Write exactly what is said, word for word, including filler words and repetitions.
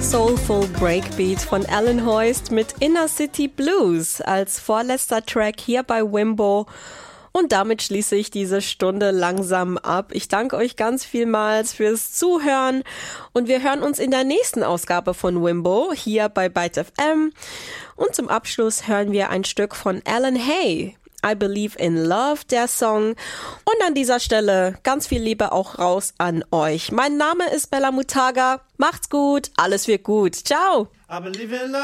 Soulful Breakbeat von Alan Hoist mit Inner City Blues als vorletzter Track hier bei Wimbo. Und damit schließe ich diese Stunde langsam ab. Ich danke euch ganz vielmals fürs Zuhören und wir hören uns in der nächsten Ausgabe von Wimbo hier bei Byte F M. Und zum Abschluss hören wir ein Stück von Alan Hay. I Believe in Love, der Song. Und an dieser Stelle ganz viel Liebe auch raus an euch. Mein Name ist Bella Mutaga. Macht's gut, alles wird gut. Ciao. I believe in love.